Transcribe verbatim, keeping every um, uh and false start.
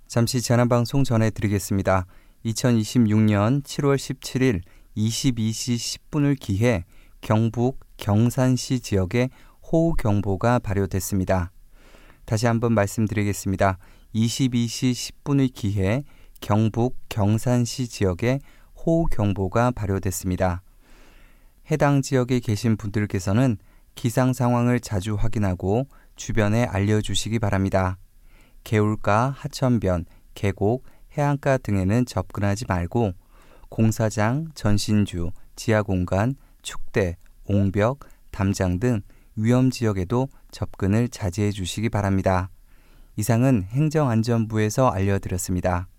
잠시 재난방송 전해드리겠습니다. 이천이십육년 칠월 십칠일 이십이 시 십 분을 기해 경북 경산시 지역에 호우경보가 발효됐습니다. 다시 한번 말씀드리겠습니다. 이십이 시 십 분을 기해 경북 경산시 지역에 호우경보가 발효됐습니다. 해당 지역에 계신 분들께서는 기상 상황을 자주 확인하고 주변에 알려주시기 바랍니다. 개울가, 하천변, 계곡, 해안가 등에는 접근하지 말고 공사장, 전신주, 지하공간, 축대, 옹벽, 담장 등 위험지역에도 접근을 자제해 주시기 바랍니다. 이상은 행정안전부에서 알려드렸습니다.